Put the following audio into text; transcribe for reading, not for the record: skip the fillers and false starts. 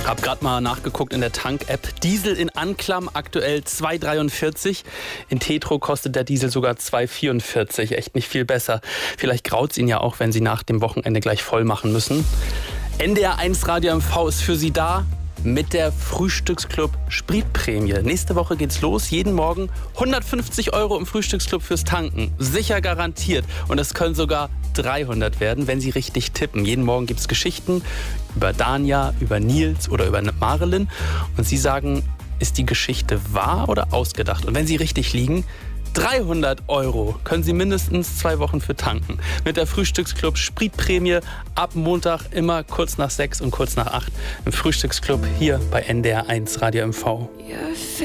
Hab gerade mal nachgeguckt in der Tank-App. Diesel in Anklam aktuell 2,43. In Tetro kostet der Diesel sogar 2,44. Echt nicht viel besser. Vielleicht graut's Ihnen ja auch, wenn Sie nach dem Wochenende gleich voll machen müssen. NDR 1 Radio MV ist für Sie da mit der Frühstücksclub Spritprämie. Nächste Woche geht's los. Jeden Morgen 150 € im Frühstücksclub fürs Tanken. Sicher garantiert. Und es können sogar 300 werden, wenn Sie richtig tippen. Jeden Morgen gibt's Geschichten über Danja, über Nils oder über Marilyn. Und Sie sagen, ist die Geschichte wahr oder ausgedacht? Und wenn Sie richtig liegen, 300 € können Sie mindestens 2 Wochen für tanken. Mit der Frühstücksclub Spritprämie ab Montag immer kurz nach 6 und kurz nach 8 im Frühstücksclub hier bei NDR 1 Radio MV.